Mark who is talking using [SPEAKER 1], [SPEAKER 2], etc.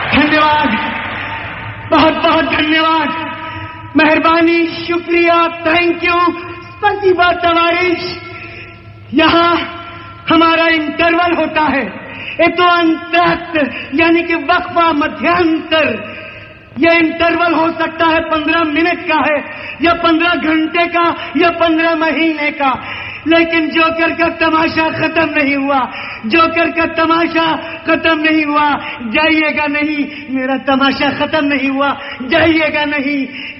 [SPEAKER 1] धन्यवाद, बहुत बहुत धन्यवाद, मेहरबानी, शुक्रिया, थैंक यू, स्पसीबा तवारीश। यहाँ हमारा इंटरवल होता है, ये तो अंतरक्त यानी कि वक्फा, मध्यांतर। यह इंटरवल हो सकता है 15 मिनट का है, या 15 घंटे का, या 15 महीने का, लेकिन जोकर का तमाशा खत्म नहीं हुआ, जोकर का तमाशा खत्म नहीं हुआ। जाइएगा नहीं, मेरा तमाशा खत्म नहीं हुआ, जाइएगा नहीं।